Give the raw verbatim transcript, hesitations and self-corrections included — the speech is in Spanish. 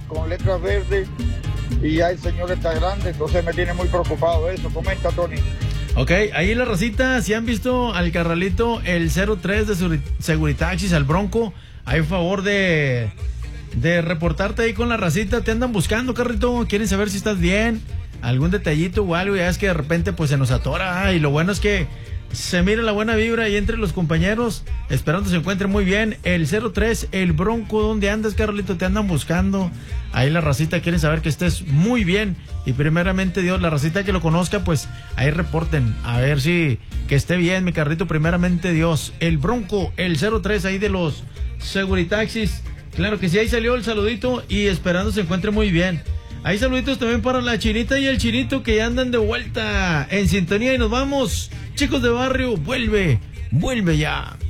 con letras verdes y ya el señor está grande, entonces me tiene muy preocupado eso. Comenta, Tony. Ok, ahí la racita, si han visto al carnalito, el cero tres de Seguritaxis, al Bronco, hay favor de, de reportarte ahí con la racita, te andan buscando, carrito, quieren saber si estás bien, algún detallito o algo, ya es que de repente pues se nos atora, ah, y lo bueno es que se mira la buena vibra ahí entre los compañeros, esperando se encuentre muy bien. El cero tres, el Bronco, ¿dónde andas, Carlito? Te andan buscando. Ahí la racita quiere saber que estés muy bien. Y primeramente Dios, la racita que lo conozca, pues ahí reporten. A ver si que esté bien, mi carrito, primeramente Dios. El Bronco, el cero tres ahí de los Seguritaxis. Claro que sí, ahí salió el saludito y esperando se encuentre muy bien. Hay saluditos también para la Chinita y el Chinito que ya andan de vuelta en sintonía y nos vamos. Chicos de barrio, vuelve, vuelve ya.